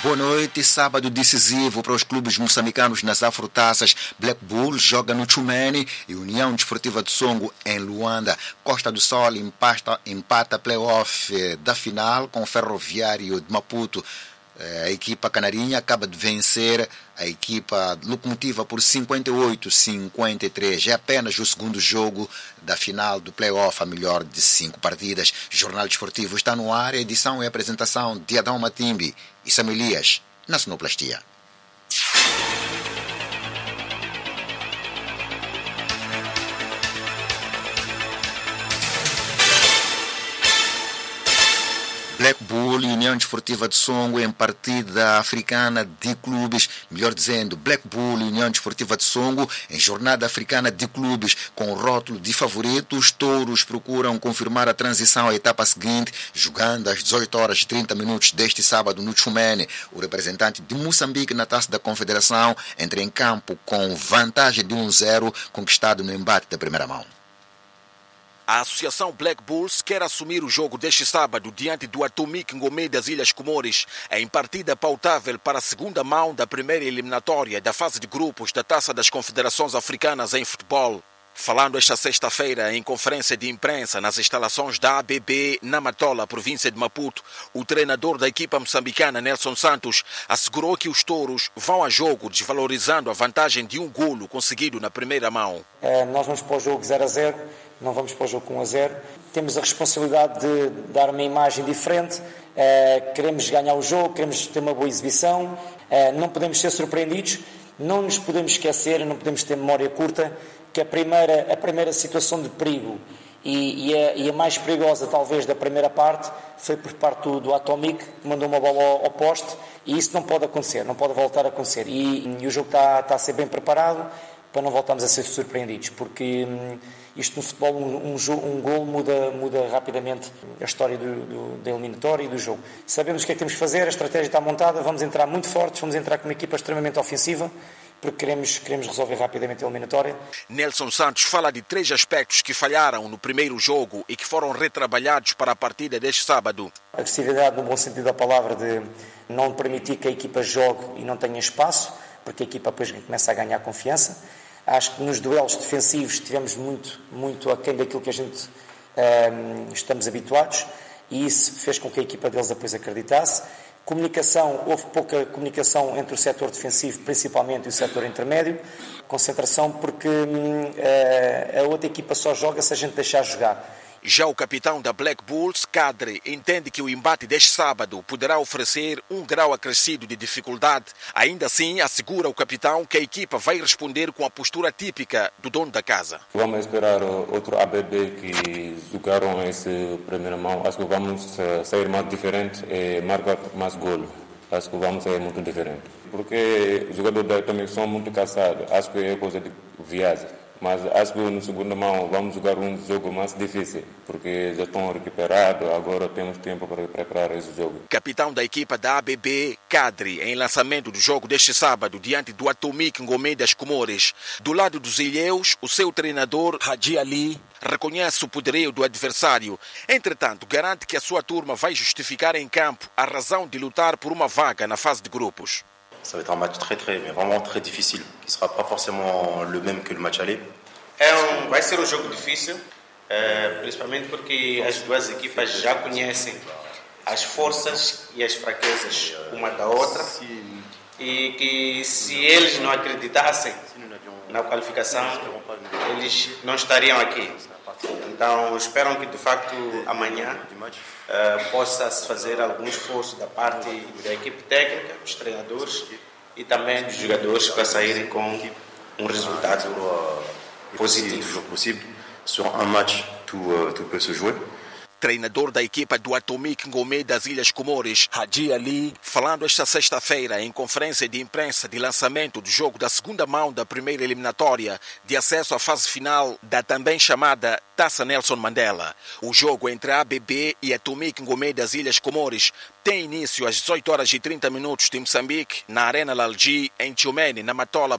Boa noite. Sábado decisivo para os clubes moçambicanos nas Afrotaças. Black Bull joga no Tchumene e União Desportiva de Songo em Luanda. Costa do Sol empata play-off da final com o Ferroviário de Maputo. A equipa canarinha acaba de vencer a equipa locomotiva por 58-53. É apenas o segundo jogo da final do play-off, a melhor de 5 partidas. Jornal Desportivo está no ar, edição e apresentação de Adão Matimbi e Samuel Elias na sonoplastia. Black Bull e União Desportiva de Songo em partida africana de clubes, melhor dizendo, Black Bull e União Desportiva de Songo em jornada africana de clubes com o rótulo de favorito. Os touros procuram confirmar a transição à etapa seguinte, jogando às 18h30 deste sábado no Tchumene. O representante de Moçambique na Taça da Confederação entra em campo com vantagem de 1-0 conquistado no embate da primeira mão. A Associação Black Bulls quer assumir o jogo deste sábado diante do Atomic Ngomé das Ilhas Comores em partida pautável para a segunda mão da primeira eliminatória da fase de grupos da Taça das Confederações Africanas em futebol. Falando esta sexta-feira em conferência de imprensa nas instalações da ABB na Matola, província de Maputo, o treinador da equipa moçambicana, Nelson Santos, assegurou que os touros vão a jogo desvalorizando a vantagem de um golo conseguido na primeira mão. Nós vamos para o jogo 0-0, não vamos para o jogo 1-0. Temos a responsabilidade de dar uma imagem diferente, queremos ganhar o jogo, queremos ter uma boa exibição, não podemos ser surpreendidos, não nos podemos esquecer, não podemos ter memória curta, que a primeira situação de perigo e a mais perigosa talvez da primeira parte foi por parte do Atomic, que mandou uma bola ao poste, e isso não pode acontecer, não pode voltar a acontecer, e o jogo está a ser bem preparado para não voltarmos a ser surpreendidos, porque isto no futebol, um golo muda rapidamente a história da eliminatória e do jogo. Sabemos o que é que temos que fazer, a estratégia está montada, vamos entrar muito fortes, vamos entrar com uma equipa extremamente ofensiva, porque queremos resolver rapidamente a eliminatória. Nelson Santos fala de 3 aspectos que falharam no primeiro jogo e que foram retrabalhados para a partida deste sábado. A agressividade, no bom sentido da palavra, de não permitir que a equipa jogue e não tenha espaço, porque a equipa depois começa a ganhar confiança. Acho que nos duelos defensivos estivemos muito aquém daquilo que a gente estamos habituados, e isso fez com que a equipa deles depois acreditasse. Comunicação, houve pouca comunicação entre o setor defensivo, principalmente, e o setor intermédio. Concentração, porque a outra equipa só joga se a gente deixar jogar. Já o capitão da Black Bulls, Kadri, entende que o embate deste sábado poderá oferecer um grau acrescido de dificuldade. Ainda assim, assegura o capitão que a equipa vai responder com a postura típica do dono da casa. Vamos esperar outro ABB que jogaram essa primeira mão. Acho que vamos sair mais diferente e marcar mais golo. Acho que vamos sair muito diferente. Porque os jogadores também são muito cansados. Acho que é coisa de viagem. Mas acho que na segunda mão vamos jogar um jogo mais difícil, porque já estão recuperados, agora temos tempo para preparar esse jogo. Capitão da equipa da ABB, Kadri, em lançamento do jogo deste sábado diante do Atomic Ngomé das Comores. Do lado dos ilhéus, o seu treinador, Haji Ali, reconhece o poderio do adversário. Entretanto, garante que a sua turma vai justificar em campo a razão de lutar por uma vaga na fase de grupos. Ça va être un match mais vraiment très difficile, qui ne sera pas forcément le même que le match aller. Vai ser um jogo difícil, principalmente porque as duas equipas já conhecem as forças e as fraquezas uma da outra, e que se eles não acreditassem na qualificação, eles não estariam aqui. Então, esperam que de facto amanhã possa-se fazer algum esforço da parte da equipe técnica, dos treinadores e também dos jogadores para saírem com um resultado positivo. Sur un match, tout peut se jouer. Treinador da equipa do Atomic Ngomé das Ilhas Comores, Haji Ali, falando esta sexta-feira em conferência de imprensa de lançamento do jogo da segunda mão da primeira eliminatória de acesso à fase final da também chamada Taça Nelson Mandela. O jogo entre a ABB e Atomic Ngomé das Ilhas Comores tem início às 18h30 de Moçambique, na Arena Lalji, em Tchumene, na Matola,